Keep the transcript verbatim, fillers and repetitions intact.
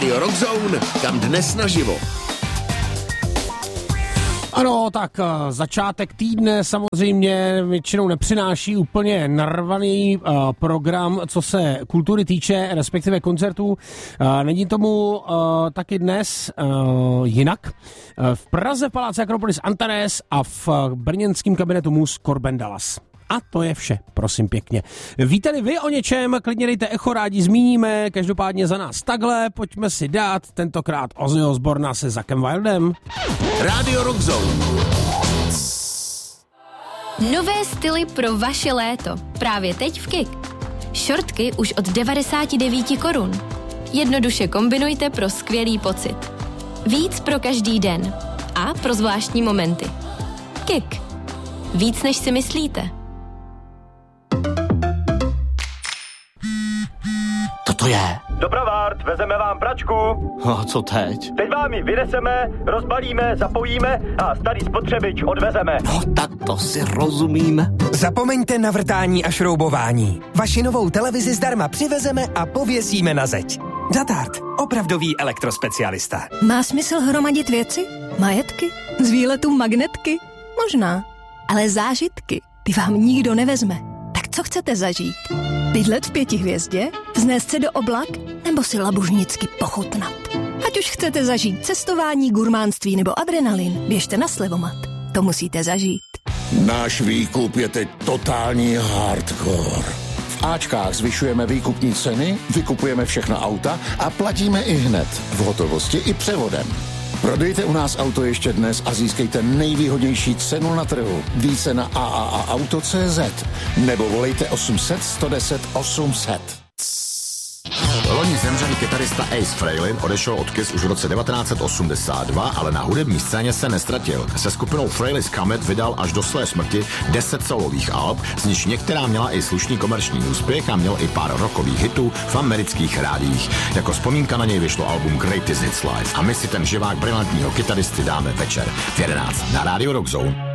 Rádio Rock Zone, kam dnes naživo. Ano, tak začátek týdne samozřejmě většinou nepřináší úplně narvaný uh, program, co se kultury týče, respektive koncertů. Uh, není tomu uh, taky dnes uh, jinak. Uh, v Praze v Paláci Akropolis Antares a v brněnském kabinetu Mus Korben Dallas. A to je vše, prosím pěkně. Víte-li vy o něčem, klidně dejte echo, rádi zmíníme, každopádně za nás takhle, pojďme si dát tentokrát Ozzy Osbourna se Zackem Wildem. Rádio Rock Zone. Nové styly pro vaše léto. Právě teď v Kik. Šortky už od devadesát devět korun. Jednoduše kombinujte pro skvělý pocit. Víc pro každý den. A pro zvláštní momenty. Kik. Víc než si myslíte. To je. Dopravárt, vezeme vám pračku. A co teď? Teď vám ji vyneseme, rozbalíme, zapojíme a starý spotřebič odvezeme. No tak to si rozumíme. Zapomeňte na vrtání a šroubování. Vaši novou televizi zdarma přivezeme a pověsíme na zeď. Datart, opravdový elektrospecialista. Má smysl hromadit věci? Majetky? Z výletu magnetky? Možná. Ale zážitky, ty vám nikdo nevezme. Tak co chcete zažít? Bydlet v pěti hvězdě? Vznést se do oblak? Nebo si labužnicky pochutnat? Ať už chcete zažít cestování, gurmánství nebo adrenalin, běžte na Slevomat. To musíte zažít. Náš výkup je teď totální hardcore. V Ačkách zvyšujeme výkupní ceny, vykupujeme všechna auta a platíme i hned, v hotovosti i převodem. Prodejte u nás auto ještě dnes a získejte nejvýhodnější cenu na trhu. Více na a a a auto tečka cé zet nebo volejte osm set, sto deset, osm set. Loni zemřelý kytarista Ace Frehley odešel od Kiss už v roce devatenáct set osmdesát dva, ale na hudební scéně se nestratil. Se skupinou Frehley's Comet vydal až do své smrti deset solových alb, z nichž některá měla i slušný komerční úspěch a měl i pár rockových hitů v amerických rádiích. Jako vzpomínka na něj vyšlo album Greatest Hits Live a my si ten živák brilantního kytaristy dáme večer v jedenáct na Radio Rock Zone.